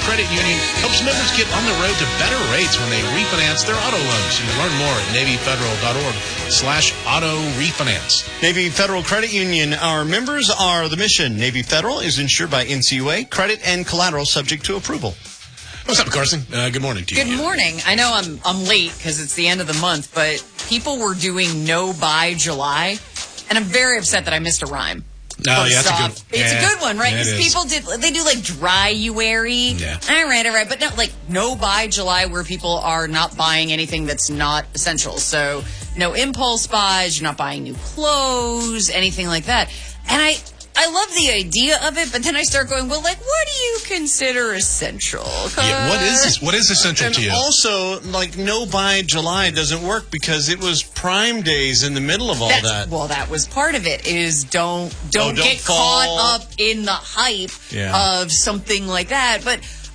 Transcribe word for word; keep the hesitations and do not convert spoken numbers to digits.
Credit Union helps members get on the road to better rates when they refinance their auto loans. You can learn more at Navy Federal dot org slash auto refinance. Navy Federal Credit Union. Our members are the mission. Navy Federal is insured by N C U A. Credit and collateral subject to approval. What's up, Carson? Uh, good morning to you. Good morning. I know I'm I'm late because it's the end of the month, but people were doing no buy July, and I'm very upset that I missed a rhyme. Oh, yeah, that's a good, it's yeah, a good one, right? Yeah, Because people did they do like dry-uary. Yeah. All right, all right, but no, like no buy July where people are not buying anything that's not essential. So no impulse buys. You're not buying new clothes, anything like that. And I. I love the idea of it, but then I start going, well, like, what do you consider essential? Yeah, what is what is essential and to you? Also, like, no buy July doesn't work because it was Prime Days in the middle of all That's, that. Well, that was part of it, is don't don't, Oh, don't get fall. caught up in the hype Yeah. of something like that. But